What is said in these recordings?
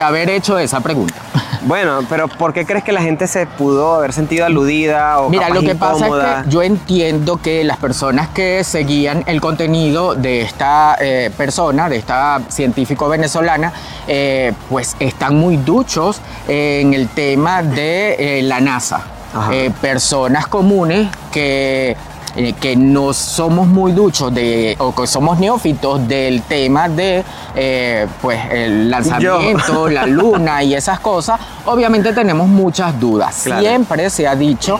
haber hecho esa pregunta. Bueno, pero ¿por qué crees que la gente se pudo haber sentido aludida o Mira, capaz lo que incómoda? pasa es que yo entiendo que las personas que seguían el contenido de esta persona, de esta científico venezolana, pues están muy duchos en el tema de la NASA. Personas comunes que no somos muy duchos o que somos neófitos del tema de pues el lanzamiento, la luna y esas cosas, obviamente tenemos muchas dudas. Claro. Siempre se ha dicho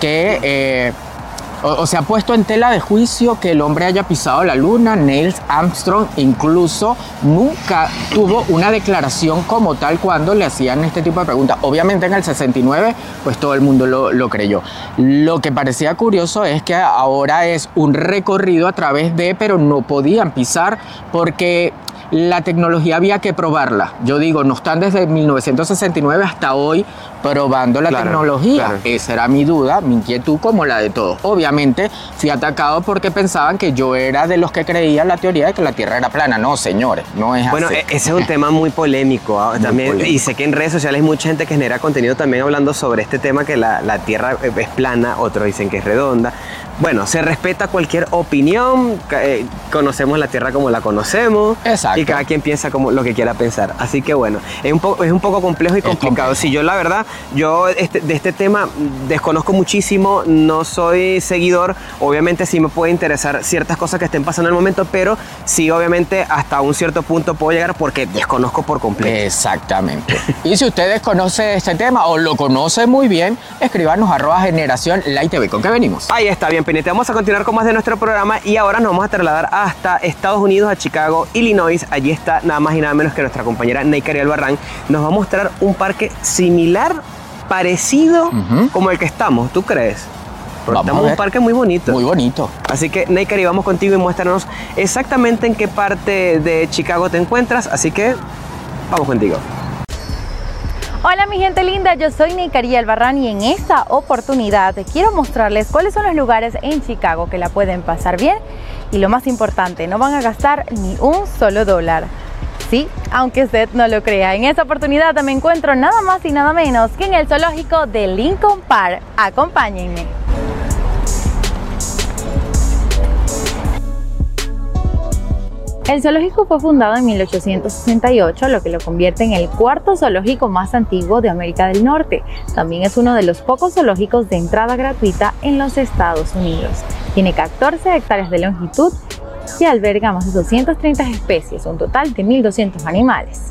que o se ha puesto en tela de juicio que el hombre haya pisado la luna. Neil Armstrong incluso nunca tuvo una declaración como tal cuando le hacían este tipo de preguntas. Obviamente en el 69 pues todo el mundo lo creyó. Lo que parecía curioso es que ahora es un recorrido a través de, pero no podían pisar porque la tecnología había que probarla. Yo digo, no están desde 1969 hasta hoy probando la tecnología. Claro. Esa era mi duda, mi inquietud, como la de todos. Obviamente fui atacado porque pensaban que yo era de los que creían la teoría de que la Tierra era plana. No, señores, no es así. Bueno, ese es un tema muy polémico, también, polémico. Y sé que en redes sociales hay mucha gente que genera contenido también hablando sobre este tema, que la Tierra es plana, otros dicen que es redonda. Bueno, se respeta cualquier opinión, conocemos la Tierra como la conocemos. Exacto. Y cada quien piensa como lo que quiera pensar. Así que bueno, es un poco complejo y complicado. Si yo la verdad, de este tema desconozco muchísimo, no soy seguidor. Obviamente sí me puede interesar ciertas cosas que estén pasando en el momento, pero sí obviamente hasta un cierto punto puedo llegar porque desconozco por completo. Exactamente. Y si ustedes conocen este tema o lo conocen muy bien, escríbanos @Generación Light TV. ¿Con qué venimos? Ahí está, bien pendiente. Vamos a continuar con más de nuestro programa y ahora nos vamos a trasladar hasta Estados Unidos, a Chicago, Illinois. Allí está nada más y nada menos que nuestra compañera Neikari Albarrán. Nos va a mostrar un parque similar, parecido como el que estamos. ¿Tú crees? Porque estamos en un parque muy bonito. Muy bonito. Así que, Neikari, vamos contigo y muéstranos exactamente en qué parte de Chicago te encuentras. Así que, vamos contigo. Hola mi gente linda, yo soy Neikari Albarrán y en esta oportunidad quiero mostrarles cuáles son los lugares en Chicago que la pueden pasar bien y lo más importante, no van a gastar ni un solo dólar. Sí, aunque usted no lo crea, en esta oportunidad me encuentro nada más y nada menos que en el zoológico de Lincoln Park. Acompáñenme. El zoológico fue fundado en 1868, lo que lo convierte en el cuarto zoológico más antiguo de América del Norte. También es uno de los pocos zoológicos de entrada gratuita en los Estados Unidos. Tiene 14 hectáreas de longitud y alberga más de 230 especies, un total de 1.200 animales.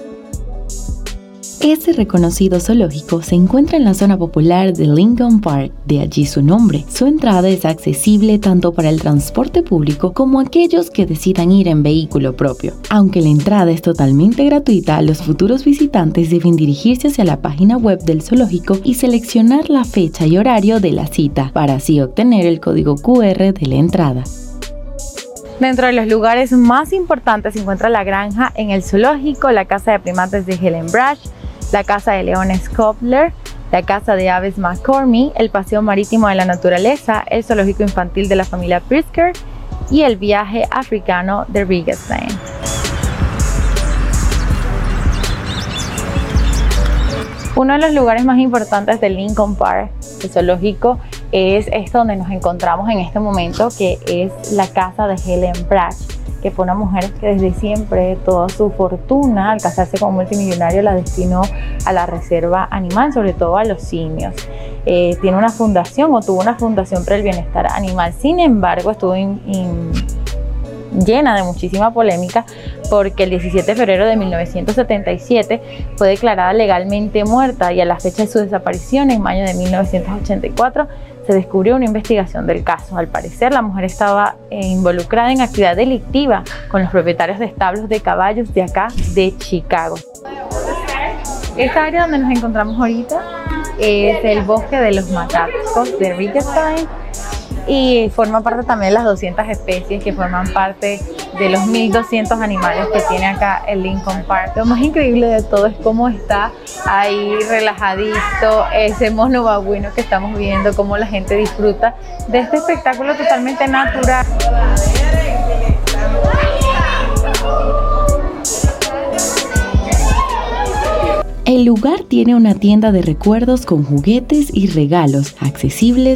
Este reconocido zoológico se encuentra en la zona popular de Lincoln Park, de allí su nombre. Su entrada es accesible tanto para el transporte público como aquellos que decidan ir en vehículo propio. Aunque la entrada es totalmente gratuita, los futuros visitantes deben dirigirse hacia la página web del zoológico y seleccionar la fecha y horario de la cita, para así obtener el código QR de la entrada. Dentro de los lugares más importantes se encuentra la granja en el zoológico, la casa de primates de Helen Brash, la casa de leones Kobler, la casa de aves McCormick, el paseo marítimo de la naturaleza, el zoológico infantil de la familia Pritzker y el viaje africano de Riggestein. Uno de los lugares más importantes de Lincoln Park, el zoológico, es donde nos encontramos en este momento, que es la casa de Helen Brash, que fue una mujer que desde siempre toda su fortuna al casarse con un multimillonario la destinó a la reserva animal, sobre todo a los simios. Tiene una fundación o tuvo una fundación para el bienestar animal. Sin embargo, estuvo llena de muchísima polémica porque el 17 de febrero de 1977 fue declarada legalmente muerta y a la fecha de su desaparición, en mayo de 1984, se descubrió una investigación del caso. Al parecer, la mujer estaba involucrada en actividad delictiva con los propietarios de establos de caballos de acá, de Chicago. Esta área donde nos encontramos ahorita es el bosque de los macacos de Riggestein y forma parte también de las 200 especies que forman parte de los 1.200 animales que tiene acá el Lincoln Park. Lo más increíble de todo es cómo está ahí relajadito ese mono babuino que estamos viendo, cómo la gente disfruta de este espectáculo totalmente natural. El lugar tiene una tienda de recuerdos con juguetes y regalos accesibles